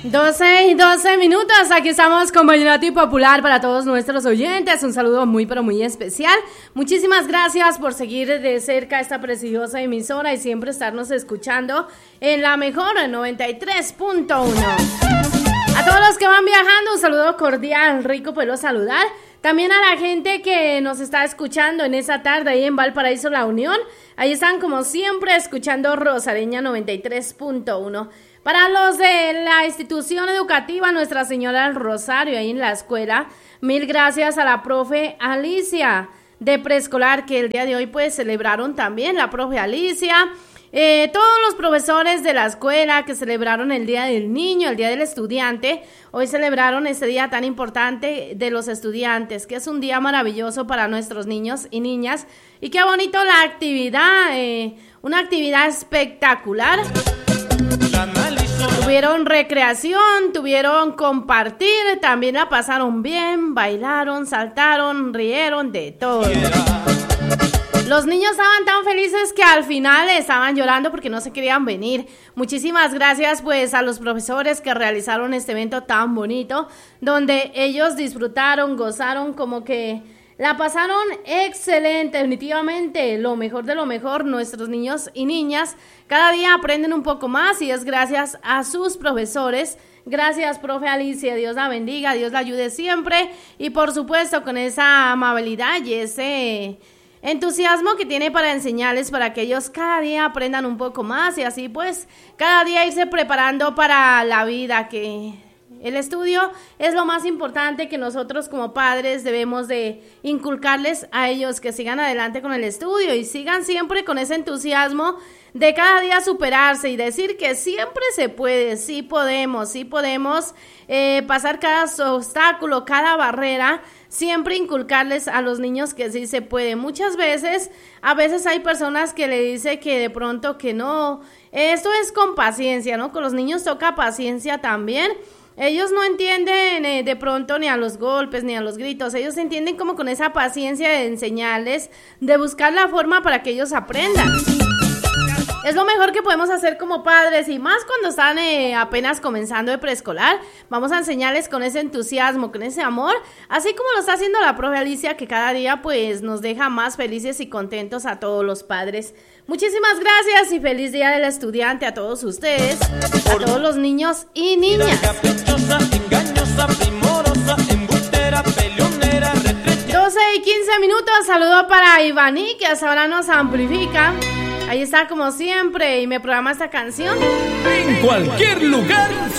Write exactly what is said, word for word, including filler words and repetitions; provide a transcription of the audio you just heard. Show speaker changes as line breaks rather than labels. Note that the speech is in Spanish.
doce y doce minutos, aquí estamos con Vallenato Popular para todos nuestros oyentes, un saludo muy pero muy especial. Muchísimas gracias por seguir de cerca esta preciosa emisora y siempre estarnos escuchando en la mejor noventa y tres punto uno. A todos los que van viajando, un saludo cordial, rico puedo saludar. También a la gente que nos está escuchando en esa tarde ahí en Valparaíso, La Unión. Ahí están como siempre escuchando Rosareña noventa y tres punto uno. Para los de la institución educativa Nuestra Señora del Rosario, ahí en la escuela, mil gracias a la profe Alicia de preescolar, que el día de hoy pues celebraron también, la profe Alicia, eh, todos los profesores de la escuela que celebraron el Día del Niño, el Día del Estudiante, hoy celebraron este día tan importante de los estudiantes, que es un día maravilloso para nuestros niños y niñas, y qué bonito la actividad, eh, una actividad espectacular. Tuvieron recreación, tuvieron compartir, también la pasaron bien, bailaron, saltaron, rieron, de todo. Los niños estaban tan felices que al final estaban llorando porque no se querían venir. Muchísimas gracias pues a los profesores que realizaron este evento tan bonito, donde ellos disfrutaron, gozaron, como que la pasaron excelente, definitivamente lo mejor de lo mejor. Nuestros niños y niñas cada día aprenden un poco más y es gracias a sus profesores. Gracias, profe Alicia, Dios la bendiga, Dios la ayude siempre y por supuesto con esa amabilidad y ese entusiasmo que tiene para enseñarles, para que ellos cada día aprendan un poco más y así pues cada día irse preparando para la vida, que el estudio es lo más importante que nosotros como padres debemos de inculcarles a ellos, que sigan adelante con el estudio y sigan siempre con ese entusiasmo de cada día superarse y decir que siempre se puede, sí podemos, sí podemos eh, pasar cada obstáculo, cada barrera, siempre inculcarles a los niños que sí se puede. Muchas veces, a veces hay personas que le dicen que de pronto que no, esto es con paciencia, ¿no? Con los niños toca paciencia también. Ellos no entienden eh, de pronto ni a los golpes ni a los gritos, ellos entienden como con esa paciencia de enseñarles, de buscar la forma para que ellos aprendan. Es lo mejor que podemos hacer como padres y más cuando están eh, apenas comenzando de preescolar. Vamos a enseñarles con ese entusiasmo, con ese amor, así como lo está haciendo la profe Alicia, que cada día pues nos deja más felices y contentos a todos los padres. Muchísimas gracias y feliz día del estudiante a todos ustedes, a todos los niños y niñas. doce y quince minutos, saludo para Ivani, que hasta ahora nos amplifica. Ahí está como siempre y me programa esta canción.
En cualquier lugar